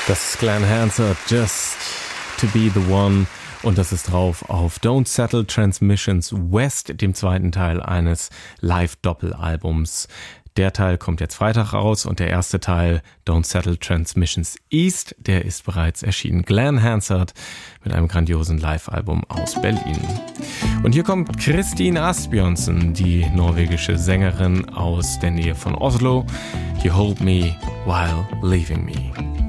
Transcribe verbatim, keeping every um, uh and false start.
Das ist Glenn Hansard, Just to be the one. Und das ist drauf auf Don't Settle Transmissions West, dem zweiten Teil eines Live-Doppelalbums. Der Teil kommt jetzt Freitag raus und der erste Teil, Don't Settle Transmissions East, der ist bereits erschienen. Glenn Hansard mit einem grandiosen Live-Album aus Berlin. Und hier kommt Kristin Asbjørnsen, die norwegische Sängerin aus der Nähe von Oslo. You Hold Me While Leaving Me.